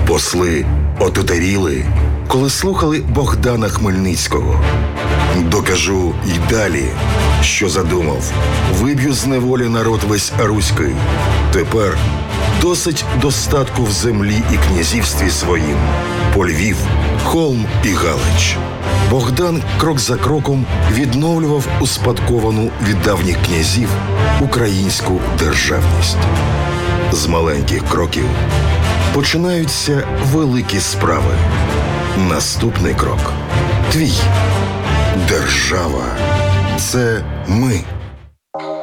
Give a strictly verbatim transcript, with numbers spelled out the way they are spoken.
Посли отутеріли, коли слухали Богдана Хмельницького. Докажу й далі, що задумав. Виб'ю з неволі народ весь руський. Тепер досить достатку в землі і князівстві своїм. По Львів, Холм і Галич. Богдан крок за кроком відновлював успадковану від давніх князів українську державність. З маленьких кроків починаються великі справи. Наступний крок – твій. Держава – це ми.